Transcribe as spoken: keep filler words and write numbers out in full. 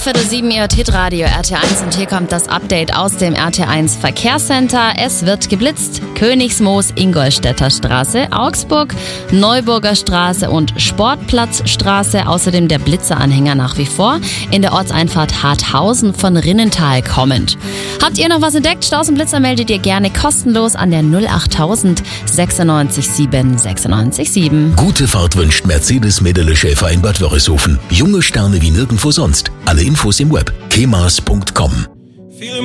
Viertel sieben, Ihr Hitradio R T eins und hier kommt das Update aus dem R T eins Verkehrscenter. Es wird geblitzt. Königsmoos, Ingolstädter Straße, Augsburg, Neuburger Straße und Sportplatzstraße. Außerdem der Blitzeranhänger nach wie vor in der Ortseinfahrt Harthausen von Rinnental kommend. Habt ihr noch was entdeckt? Staus und Blitzer meldet ihr gerne kostenlos an der null achttausend sechsundneunzig sieben sechsundneunzig sieben. Gute Fahrt wünscht Mercedes Medele Schäfer in Bad Wörishofen. Junge Sterne wie nirgendwo sonst. Alle Infos im Web kemas punkt com.